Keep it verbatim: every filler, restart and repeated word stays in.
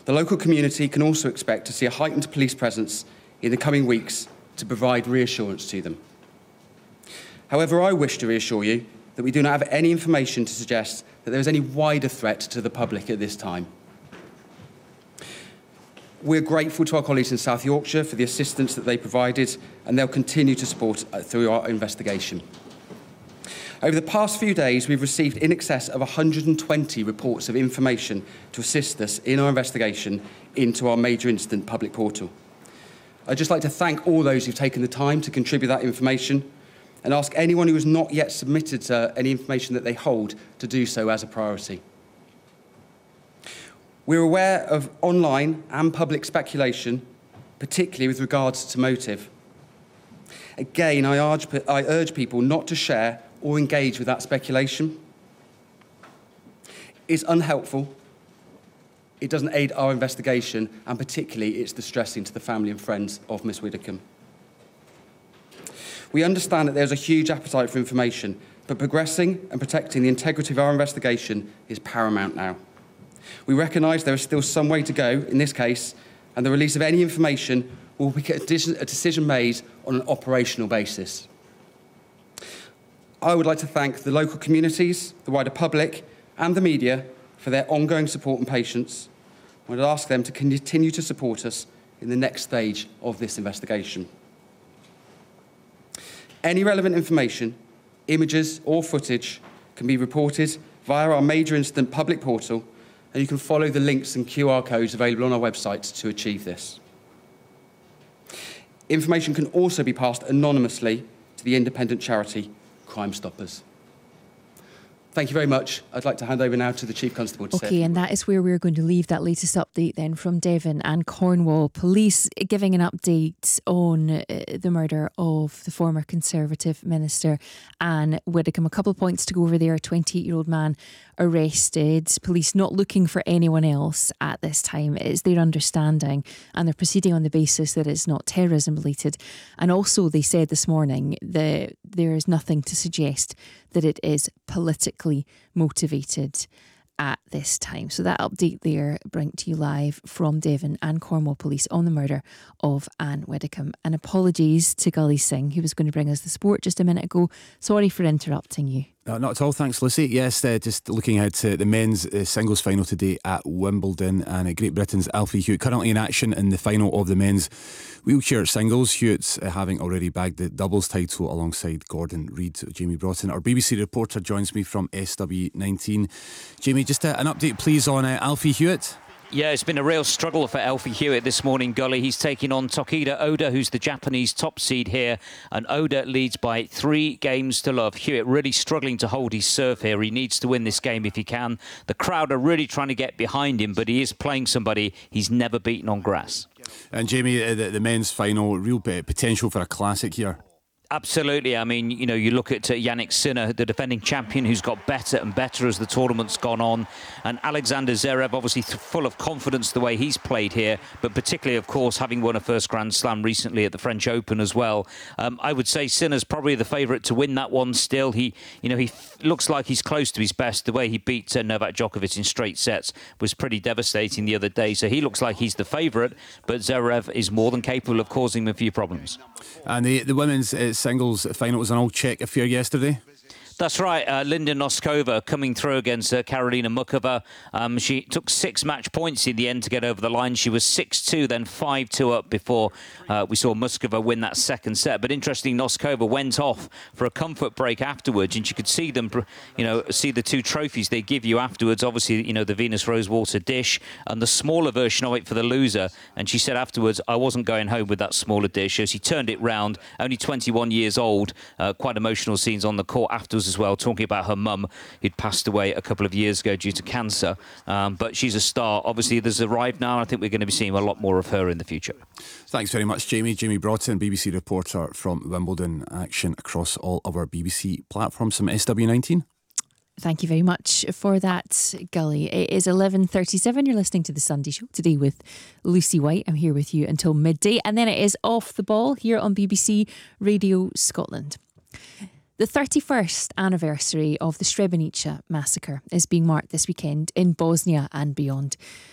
The local community can also expect to see a heightened police presence in the coming weeks to provide reassurance to them. However, I wish to reassure you that we do not have any information to suggest that there is any wider threat to the public at this time. We're grateful to our colleagues in South Yorkshire for the assistance that they provided, and they'll continue to support uh, through our investigation. Over the past few days, we've received in excess of one hundred twenty reports of information to assist us in our investigation into our major incident public portal. I'd just like to thank all those who've taken the time to contribute that information and ask anyone who has not yet submitted uh, any information that they hold to do so as a priority. We're aware of online and public speculation, particularly with regards to motive. Again, I urge, I urge people not to share or engage with that speculation. It's unhelpful, it doesn't aid our investigation, and particularly it's distressing to the family and friends of Miss Widdicombe. We understand that there's a huge appetite for information, but progressing and protecting the integrity of our investigation is paramount now. We recognise there is still some way to go in this case, and the release of any information will be a decision made on an operational basis. I would like to thank the local communities, the wider public and the media for their ongoing support and patience. I would ask them to continue to support us in the next stage of this investigation. Any relevant information, images or footage can be reported via our major incident public portal, and you can follow the links and Q R codes available on our website to achieve this. Information can also be passed anonymously to the independent charity Crime Stoppers. Thank you very much. I'd like to hand over now to the Chief Constable to say. OK, and that is where we're going to leave that latest update then from Devon and Cornwall Police, giving an update on uh, the murder of the former Conservative Minister Anne Widdicombe. A couple of points to go over there. A twenty-eight-year-old man arrested. Police not looking for anyone else at this time. It is their understanding, and they're proceeding on the basis that it's not terrorism related. And also they said this morning that there is nothing to suggest that it is politically motivated at this time. So that update there bring to you live from Devon and Cornwall Police on the murder of Anne Widdicombe. And apologies to Gully Singh, who was going to bring us the sport just a minute ago. Sorry for interrupting you. No, not at all, thanks Lucy. Yes, uh, just looking ahead to the men's uh, singles final today at Wimbledon, and uh, Great Britain's Alfie Hewitt currently in action in the final of the men's wheelchair singles. Hewitt uh, having already bagged the doubles title alongside Gordon Reid. Jamie Broughton, our B B C reporter, joins me from S W nineteen. Jamie, just uh, an update please on uh, Alfie Hewitt. Yeah, it's been a real struggle for Alfie Hewitt this morning, Gully. He's taking on Tokida Oda, who's the Japanese top seed here, and Oda leads by three games to love. Hewitt really struggling to hold his serve here. He needs to win this game if he can. The crowd are really trying to get behind him, but he is playing somebody he's never beaten on grass. And Jamie, uh, the, the men's final, real potential for a classic here. Absolutely. I mean, you know, you look at uh, Yannick Sinner, the defending champion, who's got better and better as the tournament's gone on. And Alexander Zverev, obviously th- full of confidence the way he's played here, but particularly, of course, having won a first Grand Slam recently at the French Open as well. Um, I would say Sinner's probably the favourite to win that one still. He, you know, he f- looks like he's close to his best. The way he beat uh, Novak Djokovic in straight sets was pretty devastating the other day. So he looks like he's the favourite, but Zverev is more than capable of causing him a few problems. And the, the women's uh, singles final was an all Czech affair yesterday. That's right. Uh, Linda Noskova coming through against uh, Karolina Mukova. Um, she took six match points in the end to get over the line. She was six two, then five two up before uh, we saw Muskova win that second set. But interesting, Noskova went off for a comfort break afterwards, and you could see them, you know, see the two trophies they give you afterwards. Obviously, you know, the Venus Rosewater dish and the smaller version of it for the loser. And she said afterwards, I wasn't going home with that smaller dish. So she turned it round, only twenty-one years old. Uh, quite emotional scenes on the court afterwards as well, talking about her mum who'd passed away a couple of years ago due to cancer. Um, but she's a star. Obviously, there's arrived now. I think we're going to be seeing a lot more of her in the future. Thanks very much, Jamie. Jamie Broughton, B B C reporter from Wimbledon. Action across all of our B B C platforms from S W nineteen. Thank you very much for that, Gully. It is eleven thirty-seven. You're listening to The Sunday Show today with Lucy White. I'm here with you until midday. And then it is Off the Ball here on B B C Radio Scotland. The thirty-first anniversary of the Srebrenica massacre is being marked this weekend in Bosnia and beyond.